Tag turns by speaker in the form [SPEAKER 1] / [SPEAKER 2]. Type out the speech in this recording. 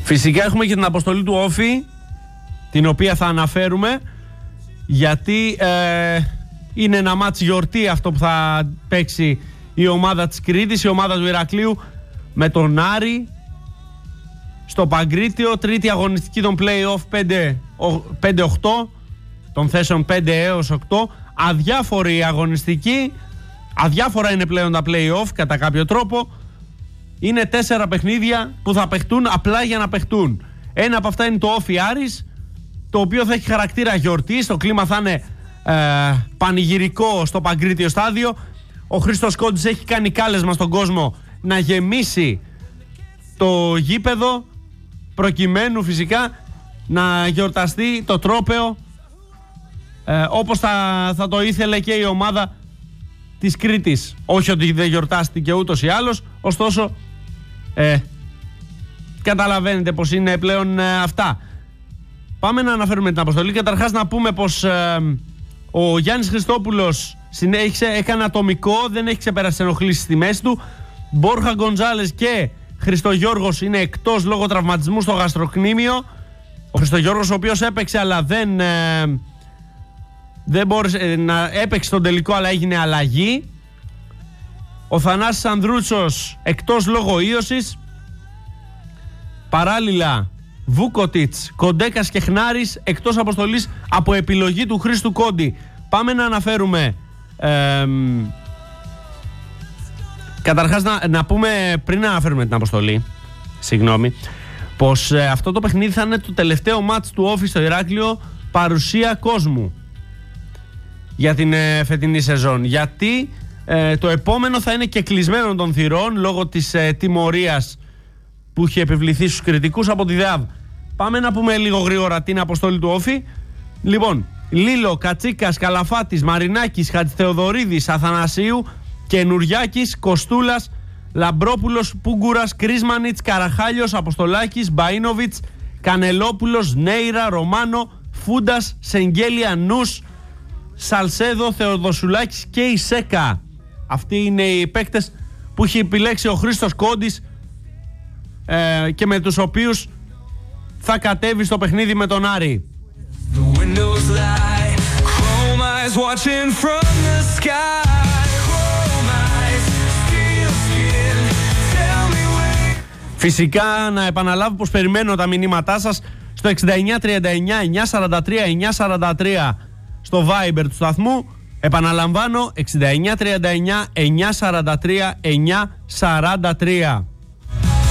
[SPEAKER 1] Φυσικά έχουμε και την αποστολή του Όφη, την οποία θα αναφέρουμε, γιατί είναι ένα μάτς γιορτή αυτό που θα παίξει η ομάδα της Κρήτης, η ομάδα του Ηρακλείου με τον Άρη στο Παγκρίτιο, τρίτη αγωνιστική των play-off 5-8, των θέσεων 5 έως 8, αδιάφορη αγωνιστική, αδιάφορα είναι πλέον τα play-off κατά κάποιο τρόπο. Είναι 4 παιχνίδια που θα παιχτούν απλά για να παιχτούν. Ένα από αυτά είναι το Όφι Άρης, το οποίο θα έχει χαρακτήρα γιορτής, το κλίμα θα είναι πανηγυρικό στο Παγκρίτιο στάδιο. Ο Χρήστος Κόντης έχει κάνει κάλεσμα στον κόσμο να γεμίσει το γήπεδο, προκειμένου φυσικά να γιορταστεί το τρόπαιο όπως θα το ήθελε και η ομάδα της Κρήτης. Όχι ότι δεν γιορτάστηκε ούτως ή άλλως, ωστόσο καταλαβαίνετε πως είναι πλέον αυτά. Πάμε να αναφέρουμε την αποστολή. Καταρχάς να πούμε πως ο Γιάννης Χριστόπουλος έκανε ατομικό, δεν έχει ξεπεράσει τις ενοχλήσεις στη μέση του. Μπόρχα Γκοντζάλες και Χριστογιώργος είναι εκτός λόγω τραυματισμού στο γαστροκνήμιο. Ο Χριστογιώργος, ο οποίος έπαιξε αλλά δεν μπόρεσε να έπαιξε στον τελικό, αλλά έγινε αλλαγή. Ο Θανάσης Ανδρούτσος εκτός λόγω ίωσης. Παράλληλα Βούκοτιτς, Κοντέκας και Χνάρης εκτός αποστολής από επιλογή του Χρήστου Κόντι. Πάμε να αναφέρουμε καταρχάς να πούμε, πριν να αναφέρουμε την αποστολή, πως αυτό το παιχνίδι θα είναι το τελευταίο μάτς του Όφη στο Ηράκλειο παρουσία κόσμου για την φετινή σεζόν, γιατί το επόμενο θα είναι και κλεισμένο των θυρών λόγω της τιμωρίας που είχε επιβληθεί στους κριτικούς από τη ΔΕΑΒ. Πάμε να πούμε λίγο γρήγορα την αποστολή του Όφη. Λοιπόν, Λίλο, Κατσίκας, Καλαφάτης, Μαρινάκης, Χατζηθεοδωρίδης, Αθανασίου, Καινουριάκης, Κοστούλας, Λαμπρόπουλος, Πούγκουρας, Κρίσμανιτς, Καραχάλιος, Αποστολάκης, Μπαΐνοβιτς, Κανελόπουλος, Νέιρα, Ρωμάνο, Φούντας, Σεγγέλια, Νους, Σαλσέδο, Θεοδοσουλάκης και η Σέκα. Αυτοί είναι οι παίκτες που έχει επιλέξει ο Χρήστος Κόντης και με τους οποίους θα κατέβει στο παιχνίδι με τον Άρη. Φυσικά να επαναλάβω πως περιμένω τα μηνύματά σας στο 6939 943 943 στο Viber του σταθμού. Επαναλαμβάνω 6939 943 943.